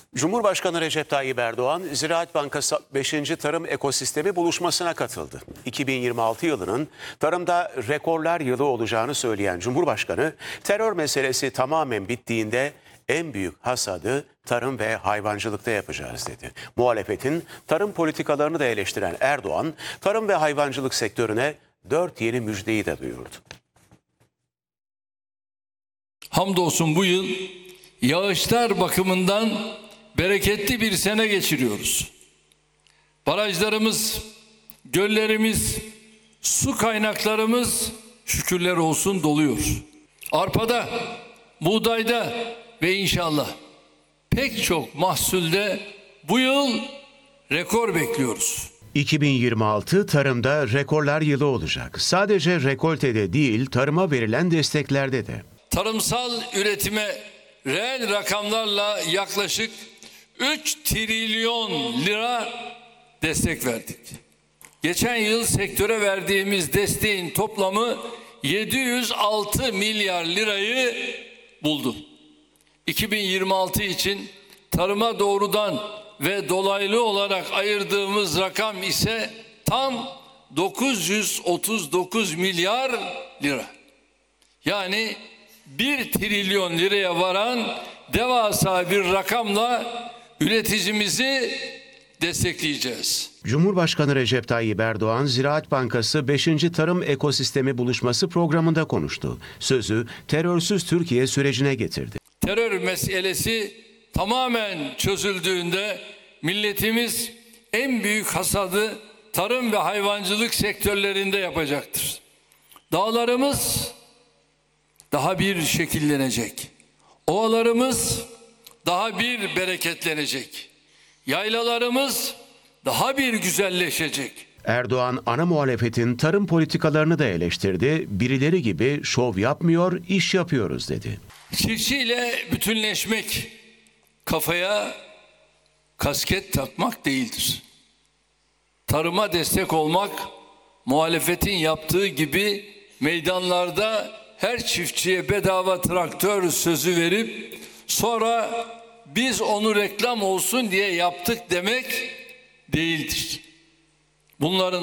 Cumhurbaşkanı Recep Tayyip Erdoğan, Ziraat Bankası 5. Tarım Ekosistemi buluşmasına katıldı. 2026 yılının tarımda rekorlar yılı olacağını söyleyen Cumhurbaşkanı, terör meselesi tamamen bittiğinde en büyük hasadı tarım ve hayvancılıkta yapacağız dedi. Muhalefetin tarım politikalarını da eleştiren Erdoğan, tarım ve hayvancılık sektörüne 4 yeni müjdeyi de duyurdu. Hamdolsun bu yıl yağışlar bakımından bereketli bir sene geçiriyoruz. Barajlarımız, göllerimiz, su kaynaklarımız şükürler olsun doluyor. Arpada, buğdayda ve inşallah pek çok mahsulde bu yıl rekor bekliyoruz. 2026 tarımda rekorlar yılı olacak. Sadece rekoltede değil, tarıma verilen desteklerde de. Tarımsal üretime reel rakamlarla yaklaşık 3 trilyon lira destek verdik. Geçen yıl sektöre verdiğimiz desteğin toplamı 706 milyar lirayı buldu. 2026 için tarıma doğrudan ve dolaylı olarak ayırdığımız rakam ise tam 939 milyar lira. Yani 1 trilyon liraya varan devasa bir rakamla üreticimizi destekleyeceğiz. Cumhurbaşkanı Recep Tayyip Erdoğan, Ziraat Bankası 5. Tarım Ekosistemi Buluşması programında konuştu. Sözü terörsüz Türkiye sürecine getirdi. Terör meselesi tamamen çözüldüğünde milletimiz en büyük hasadı tarım ve hayvancılık sektörlerinde yapacaktır. Dağlarımız daha bir şekillenecek. Ovalarımız daha bir bereketlenecek. Yaylalarımız daha bir güzelleşecek. Erdoğan, ana muhalefetin tarım politikalarını da eleştirdi. Birileri gibi şov yapmıyor, iş yapıyoruz dedi. Çiftçiyle bütünleşmek, kafaya kasket takmak değildir. Tarıma destek olmak, muhalefetin yaptığı gibi meydanlarda her çiftçiye bedava traktör sözü verip sonra biz onu reklam olsun diye yaptık demek değildir. Bunların